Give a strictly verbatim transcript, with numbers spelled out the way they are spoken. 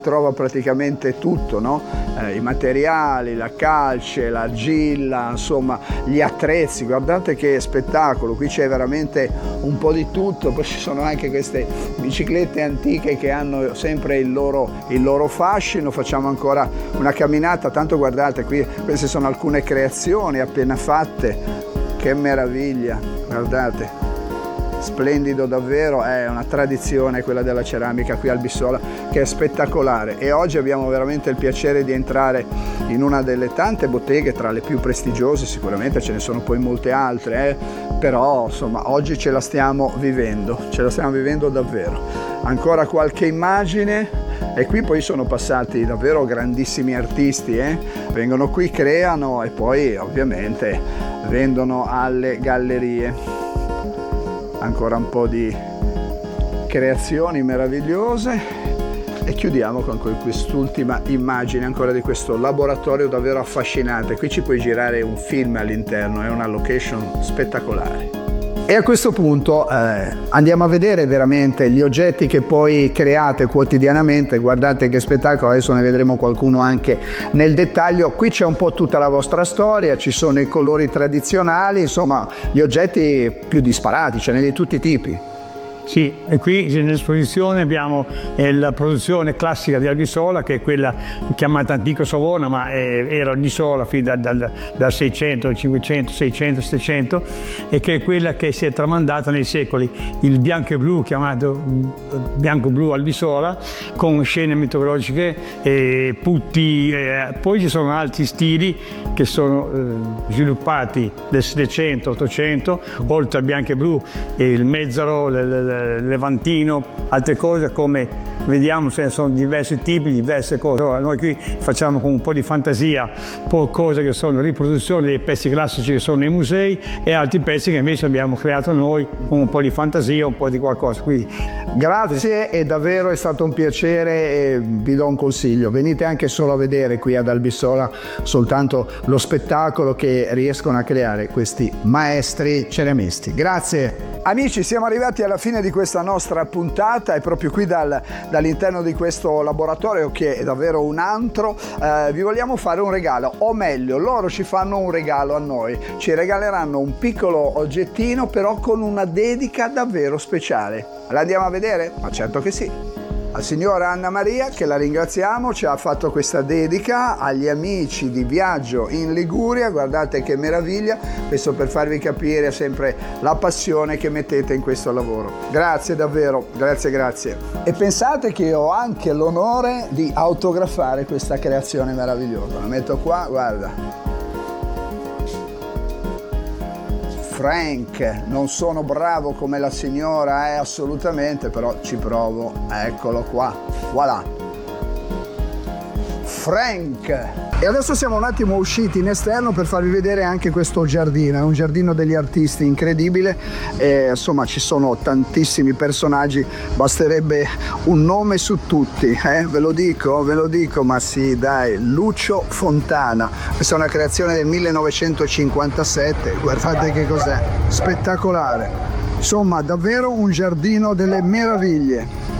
Trova praticamente tutto, no? Eh, i materiali, la calce, l'argilla, insomma gli attrezzi. Guardate che spettacolo, qui c'è veramente un po' di tutto. Poi ci sono anche queste biciclette antiche che hanno sempre il loro, il loro fascino. Facciamo ancora una camminata, tanto guardate qui, queste sono alcune creazioni appena fatte, che meraviglia, guardate. Splendido davvero, è una tradizione quella della ceramica qui al Bissola che è spettacolare, e oggi abbiamo veramente il piacere di entrare in una delle tante botteghe, tra le più prestigiose, sicuramente ce ne sono poi molte altre, eh? Però insomma oggi ce la stiamo vivendo, ce la stiamo vivendo davvero. Ancora qualche immagine, e qui poi sono passati davvero grandissimi artisti, eh? Vengono qui, creano e poi ovviamente vendono alle gallerie. Ancora un po' di creazioni meravigliose e chiudiamo con quest'ultima immagine ancora di questo laboratorio davvero affascinante. Qui ci puoi girare un film all'interno, è una location spettacolare. E a questo punto eh, andiamo a vedere veramente gli oggetti che poi create quotidianamente. Guardate che spettacolo, adesso ne vedremo qualcuno anche nel dettaglio. Qui c'è un po' tutta la vostra storia, ci sono i colori tradizionali, insomma gli oggetti più disparati, ce n'è di tutti i tipi. Sì, e qui nell'esposizione abbiamo eh, la produzione classica di Albissola, che è quella chiamata Antico Savona, ma è, era Albissola fino dal, dal, dal seicento, cinquecento, seicento, settecento, e che è quella che si è tramandata nei secoli, il bianco e blu, chiamato bianco-blu Albissola, con scene mitologiche, e putti, eh, poi ci sono altri stili che sono eh, sviluppati nel settecento, ottocento, oltre al bianco e blu, e il mezzaro, le, le, levantino, altre cose come vediamo, ce ne sono diversi tipi, diverse cose. Allora, noi qui facciamo con un po' di fantasia, un po' cose che sono riproduzioni dei pezzi classici che sono nei musei, e altri pezzi che invece abbiamo creato noi con un po' di fantasia, un po' di qualcosa. Quindi grazie, e davvero è stato un piacere, e vi do un consiglio: venite anche solo a vedere qui ad Albissola soltanto lo spettacolo che riescono a creare questi maestri ceramisti. Grazie. Amici, siamo arrivati alla fine di questa nostra puntata, e proprio qui dal, dall'interno di questo laboratorio, che è davvero un antro, eh, vi vogliamo fare un regalo, o meglio loro ci fanno un regalo a noi, ci regaleranno un piccolo oggettino però con una dedica davvero speciale. La andiamo a vedere? Ma certo che sì. La signora Anna Maria, che la ringraziamo, ci ha fatto questa dedica agli amici di Viaggio in Liguria. Guardate che meraviglia, questo per farvi capire sempre la passione che mettete in questo lavoro. Grazie davvero, grazie grazie. E pensate che ho anche l'onore di autografare questa creazione meravigliosa. La metto qua, guarda. Frank, non sono bravo come la signora, eh, assolutamente, però ci provo. Eccolo qua, voilà. Frank. E adesso siamo un attimo usciti in esterno per farvi vedere anche questo giardino. È un giardino degli artisti incredibile, e insomma ci sono tantissimi personaggi, basterebbe un nome su tutti, eh? Ve lo dico, ve lo dico, ma sì dai, Lucio Fontana. Questa è una creazione del millenovecentocinquantasette, guardate che cos'è, spettacolare. Insomma davvero un giardino delle meraviglie.